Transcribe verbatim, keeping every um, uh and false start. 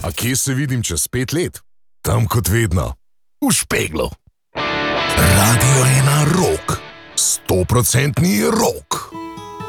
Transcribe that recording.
A kje se vidim čez pet let? Tam kot vedno. V Špeglu. Radio ena rock. Stoprocentni rock.